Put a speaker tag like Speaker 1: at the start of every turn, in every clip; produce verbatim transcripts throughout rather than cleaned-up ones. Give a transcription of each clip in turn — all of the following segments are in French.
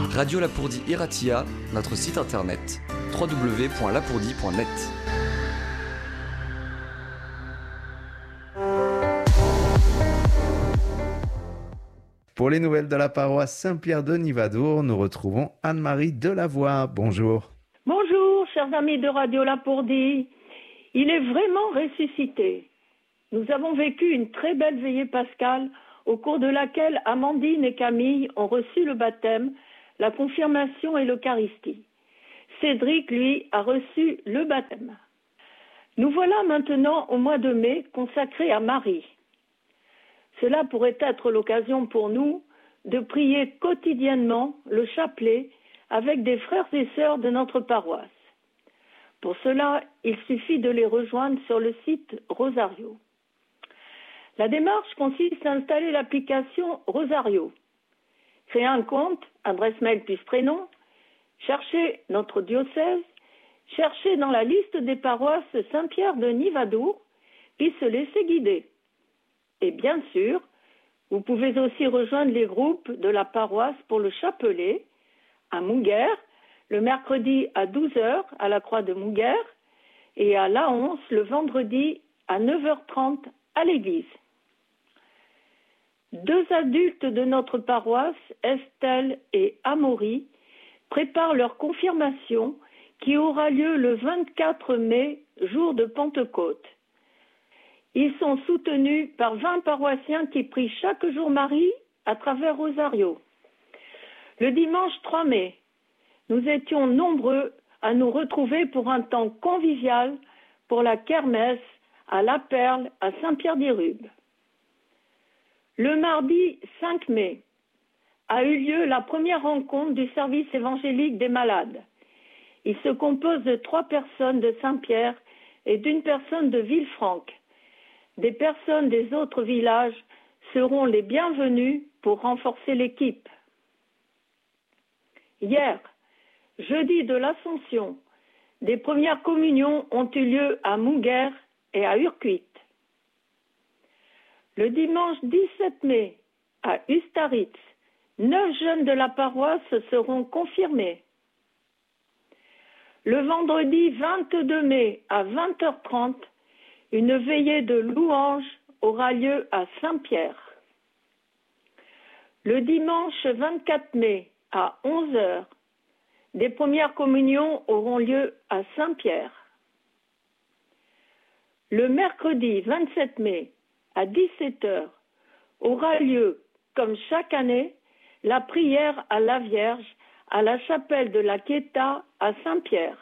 Speaker 1: Radio Lapourdie Iratia, notre site internet w w w point lapourdie point net.
Speaker 2: Pour les nouvelles de la paroisse Saint-Pierre de Nivadour, nous retrouvons Anne-Marie Delavoye. Bonjour.
Speaker 3: Bonjour, chers amis de Radio Lapourdie. Il est vraiment ressuscité. Nous avons vécu une très belle veillée pascale au cours de laquelle Amandine et Camille ont reçu le baptême, la confirmation et l'Eucharistie. Cédric, lui, a reçu le baptême. Nous voilà maintenant au mois de mai consacré à Marie. Cela pourrait être l'occasion pour nous de prier quotidiennement le chapelet avec des frères et sœurs de notre paroisse. Pour cela, il suffit de les rejoindre sur le site Rosario. La démarche consiste à installer l'application Rosario, créer un compte, adresse mail plus prénom, chercher notre diocèse, chercher dans la liste des paroisses Saint-Pierre de Nivadour, puis se laisser guider. Et bien sûr, vous pouvez aussi rejoindre les groupes de la paroisse pour le chapelet à Mouguère, le mercredi à douze heures à la Croix de Mouguère et à La Once le vendredi à neuf heures trente à l'église. Deux adultes de notre paroisse, Estelle et Amaury, préparent leur confirmation qui aura lieu le vingt-quatre mai, jour de Pentecôte. Ils sont soutenus par vingt paroissiens qui prient chaque jour Marie à travers Rosario. Le dimanche trois mai, nous étions nombreux à nous retrouver pour un temps convivial pour la kermesse à La Perle à Saint-Pierre-d'Irube. Le mardi cinq mai a eu lieu la première rencontre du service évangélique des malades. Il se compose de trois personnes de Saint-Pierre et d'une personne de Villefranche. Des personnes des autres villages seront les bienvenues pour renforcer l'équipe. Hier, jeudi de l'Ascension, des premières communions ont eu lieu à Mouguère et à Urquite. Le dimanche dix-sept mai, à Ustaritz, neuf jeunes de la paroisse seront confirmés. Le vendredi vingt-deux mai, à vingt heures trente, une veillée de louanges aura lieu à Saint-Pierre. Le dimanche vingt-quatre mai, à onze heures, des premières communions auront lieu à Saint-Pierre. Le mercredi vingt-sept mai, à dix-sept heures, aura lieu, comme chaque année, la prière à la Vierge à la chapelle de la Quieta à Saint-Pierre.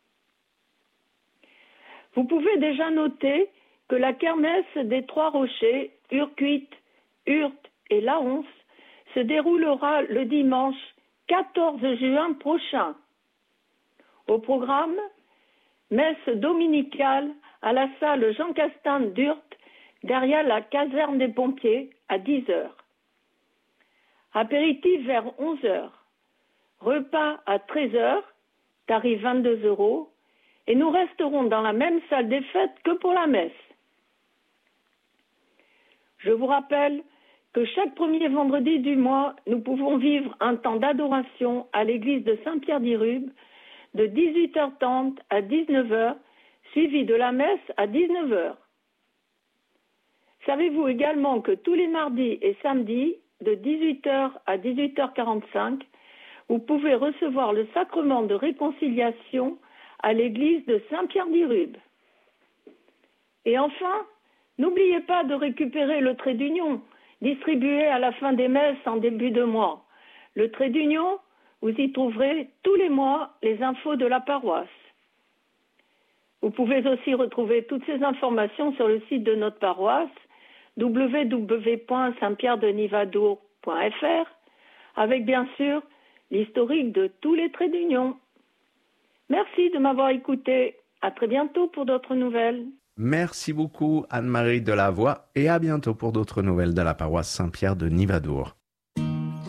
Speaker 3: Vous pouvez déjà noter que la kermesse des Trois Rochers, Urquite, Urte et La Once se déroulera le dimanche quatorze juin prochain. Au programme, messe dominicale à la salle Jean Castan d'Urte, derrière la caserne des pompiers, à dix heures. Apéritif vers onze heures. Repas à treize heures, tarif vingt-deux euros, et nous resterons dans la même salle des fêtes que pour la messe. Je vous rappelle que chaque premier vendredi du mois, nous pouvons vivre un temps d'adoration à l'église de Saint-Pierre-d'Irube de dix-huit heures trente à dix-neuf heures, suivi de la messe à dix-neuf heures. Savez-vous également que tous les mardis et samedis, de dix-huit heures à dix-huit heures quarante-cinq, vous pouvez recevoir le sacrement de réconciliation à l'église de Saint-Pierre-d'Irube. Et enfin, n'oubliez pas de récupérer le trait d'union, distribué à la fin des messes en début de mois. Le trait d'union, vous y trouverez tous les mois les infos de la paroisse. Vous pouvez aussi retrouver toutes ces informations sur le site de notre paroisse, w w w point saint pierre de nivadour point f r, avec bien sûr l'historique de tous les traits d'union. Merci de m'avoir écouté. À très bientôt pour d'autres nouvelles.
Speaker 2: Merci beaucoup Anne-Marie Delavoye et à bientôt pour d'autres nouvelles de la paroisse Saint-Pierre de Nivadour.